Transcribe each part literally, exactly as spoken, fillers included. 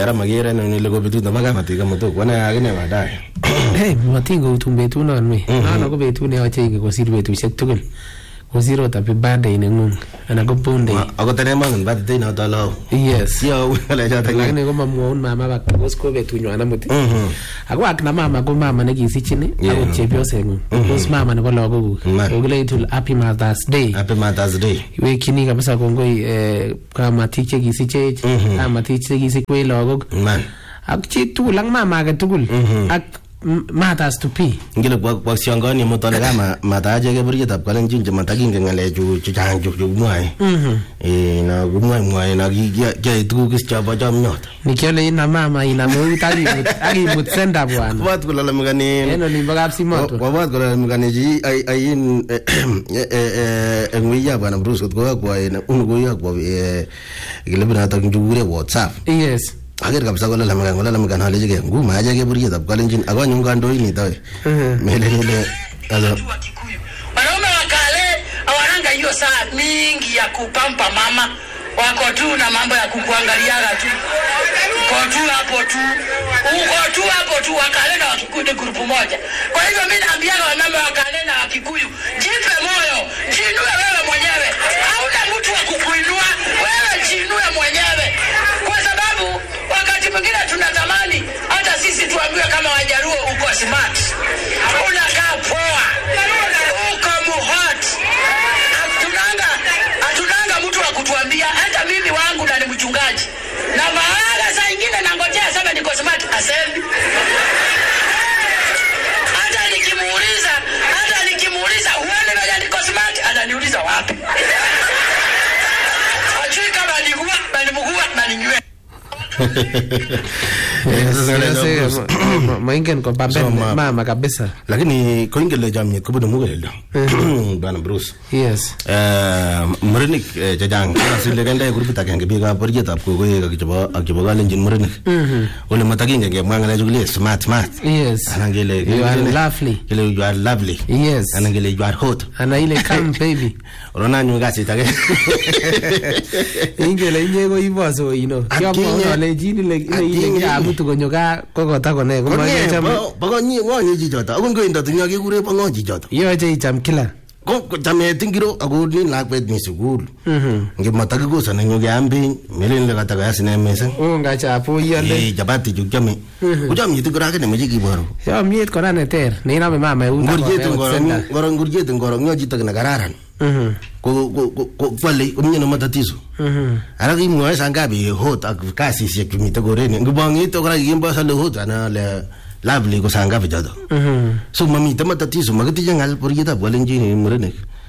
ara magere ne ile ko betut na magamati kama to kwana akine baadaye. Eh, matingo utum betut non we. Nana ko betut ne yoche kosir betusiek tugul. Kosir ot happy birthday nengung ana ko birthday. Ako tene mangen birthday na talo. Yes. Yo wala jata ngani. Lakini ko mamwaun mama bak kos ko betut nywana muti. Mhm. Ako ak na mama ko mama ne kisichini ako chepyosengung. Kos mama ne ko lagok. Okule itul happy Mother's Day. Happy Mother's Day. We kini kabisa kongoi eh kama tiche kisichech, kama tiche kisikwe lagok. Man. Ak chi tugul ak mama age tugul. Ak matters to be. Ngile kwa kwa siangani mutole kama mataje ke burje tap kalen jinje mataginge ngale ju ju chang ju ju mwai. Mhm. Eh na gumwai mwai na gi ge tu kis cha ba jam nyot. Nikiole ina mama ina mu tali agi mut senda bwana. Wat kula lamgani. Eno ni baga simoto. Kwa wat kula lamgani ji ai ai in eh eh ngwiya bwana Bruce kwa kwa ina ungoya kwa eh gile bina ta njugure WhatsApp. Yes. Ager kabisa kola lamga kola lamga na leje ngu maje ke buriye tab kalenjin agwa nyunga ndo ini tawe mele mele alo wanaume wakale hawananga hiyo saa mingi ya kupampa mama wako tu na mambo ya kukuangaliaga tu uko tu hapo tu uko tu hapo tu wakale na wakikuyu ni grupu moja. Kwa hivyo mimi naambiana wamama wakale na wakikuyu jipe moyo, jinue wewe mwenyewe, hauna mtu wa kukuinua wewe, jinue mwenyewe, kwa sababu wakati mwingine tunatamani hata sisi tuambiwe kama Wajaruo uko smart, unakaa poa, uko muhot. Hatunanga hatunanga mtu wa kutuambia. Hata mimi wangu na ni mchungaji na maana saa nyingine nangojea sema niko smart asemi. Hata nikimuuliza hata nikimuuliza uone bado niko smart, ananiuliza wapi? Ajui kama nigua bali mgua bali nywe. Yes, maingen ko pamben mama kabisa. Lakini ko ingele jamnyet ko bodo mugel bana Bruce. Yes. Eh murinik jajang asile ganda grup ta kenge biga borjet ap ko ko akijoba akijoba galenjin murinik. Mhm. Ole mataginge ge mwangala jugule smart smart. Yes. Anangele you are lovely. Kile you are lovely. Yes. Anangele you are hot. Ana ile come baby. Rona nyuga sitake. Ingele inyego iboso ino. Kyo ale jini le ile ya mutu konyoka kokota kone ko ma cham. Bago nyi ngonyi jijoto. Agun ko inda tunya ke gure bango jijoto. Yo je cham kila. Ko chame tingiro ago ni lakwet ni sukul. Mhm. Ngi mataki ko sana nyoge ambi melen le kata ga sine mesa. O nga cha po yande. Eh jabati jukjame. Ujam yiti kora ke ne meji ki baro. Yo miet kora ne ter. Ne na me mama u. Ngurje ngoro ngoro ngurje ngoro nyoji tak na gararan. Mhm. Ko ko ko kwale umnyeno matatizo. Mhm. Ara ki mwa sangabi hot ak kasi si kumita gorene. Ngubangi to kora yimba sa le hot ana le lovely ko sangabi jado. Mhm. So mami tamatatizo magati jangal porjeta bolenjini murene.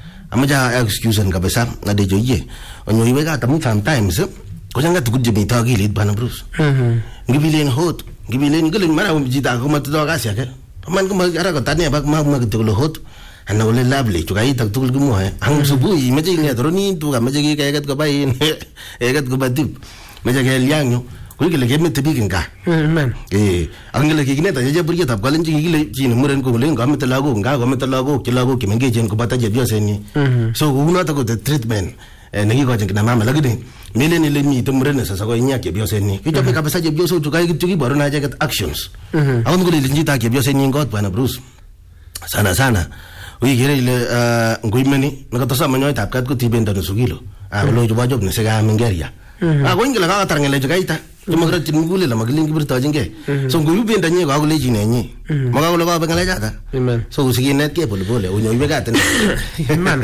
Amaja excuse an kabisa ngade joye. Onyo iwega tamu sometimes ko janga tukuje mita gilit bana Bruce. Mhm. Ngibilen hot, ngibilen ngelen mara jita ko matado kasi ak. Man ko magara ko tanya bak mag magtulo hot. Ana ole lovely chukai tak tukul gumo hai ang subui meje nge droni tu ga meje ge kagat ko bai egat ko badip meje ge lianyo ko ge le ge mete biginga man eh ang le ge ne ta je burje tap kalen ji ge ji ne muren ko le ga mete lago nga ga mete lago ki lago ki menge jen ko bata je biose ni so una ta ko the treatment ne gi ko je na mama lagi de mele ni le mi to muren sa sa ko nya ke biose ni ki to be ka basa je biose chukai ki ki baro na je actions ang ko le ji ta ke biose ni ngot bana Bruce sana sana. Ui kira ile nguimeni nakatosa manyoy tapkat ko tibenda no sugilo. Ah lo joba job ne sega mengeria. Ah ko ingela ka tarangele jogaita. Tumagra tinugule la magling birta jinge. So nguyu benda nye ko le jine nye. Maga ko ba bangala jata. So usigi net ke bole bole unyo ibega ten. Man.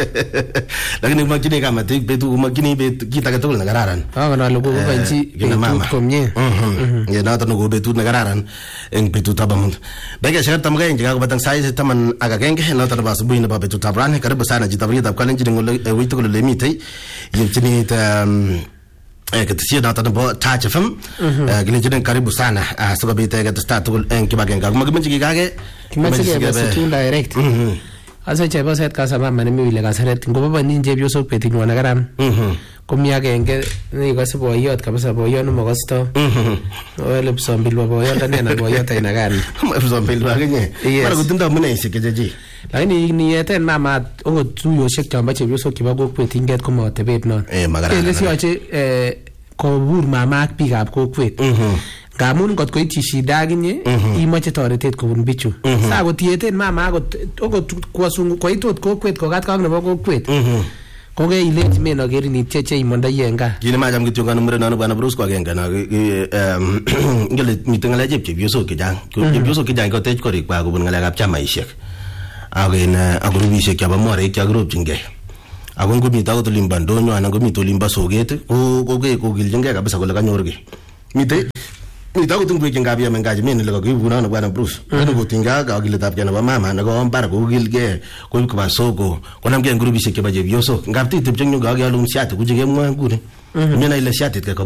Lakini magini kama tik betu magini betu kita ka tol nagararan. Ah na logo ko banchi betu komnye. Mhm. Ya na tano go betu nagararan eng betu tabamund. Bega shar tamga inga ko batang sai taman aga genge na tarba subu ina ba betu tabran karibu sana jitabri tab kalen jidingo wito ko le mitay. Yimchini ta eh ketisia data bo touch fm gine jiden karibu sana soga bita ga start ul en kibagenga magmenji gage kimachi ga situ direct asa cheba set ka sama mane mi le ga saret ngoba ba ninje bio so peti ngwana garan komia genge ni ga se boyot kabisa boyot no mogosto ole psombilwa boyot ndani na boyot ina gani psombilwa ganye para kutunda mune isikejeji lakini ni yeten mama o tuyo shek tamba che bio so kibago peti nget komo tebet non eh magara ele si ache eh ko bur mama ak pikap kokwet ngamun ngot koityi shida akinye imache toretet kobun bichu sa kotieten mama akot okot kwasungu koitot kokwet kokat kak nebo kokwet ko ke ilechi men akerin ityeche imondoi en gaa kini macham kityo kan murenon bwana Bruce ko agenge na ngele miten ng'alek chep chepyosok chechang chepyosok chechang kotech korikwak kobun ng'alekab chamaisiek ak en ak grupisiek chebo morek chakiropchingei ako ngomite akot olimbo ndonyo anan komite olimbo soket ko ko ke kokiljingei kabisa kole kanyor ki mite mite akot ngwek ngab yemen gaji men ile kakibunon bwana Bruce kani kotinga kakiletab kena ba mama ne ko mbar kokilgei koib koba soko konamgei grupisiek chebo chepyosok ngab titip chenyo kakialum shati kuje kemwa ngure mina ile shati